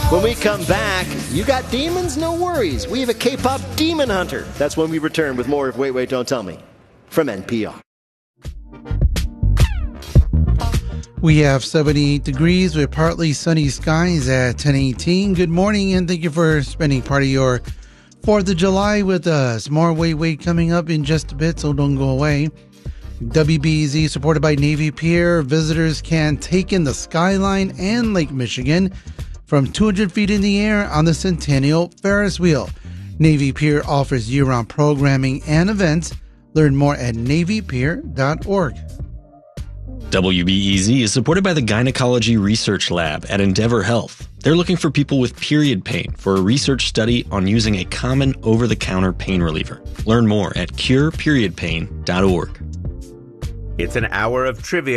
When we come back, you got demons? No worries. We have a K-pop demon hunter. That's when we return with more of Wait, Wait, Don't Tell Me from NPR. We have 78 degrees with partly sunny skies at 10:18. Good morning, and thank you for spending part of your 4th of July with us. More Wait, Wait coming up in just a bit, so don't go away. WBEZ supported by Navy Pier. Visitors can take in the skyline and Lake Michigan from 200 feet in the air on the Centennial Ferris Wheel. Navy Pier offers year-round programming and events. Learn more at NavyPier.org. WBEZ is supported by the Gynecology Research Lab at Endeavor Health. They're looking for people with period pain for a research study on using a common over-the-counter pain reliever. Learn more at cureperiodpain.org. It's an hour of trivia